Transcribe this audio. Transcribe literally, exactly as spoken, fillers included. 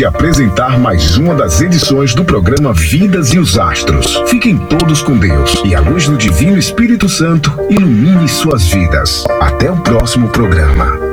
de apresentar mais uma das edições do programa Vidas e os Astros. Fiquem todos com Deus e a luz do Divino Espírito Santo ilumine suas vidas. Até o próximo programa.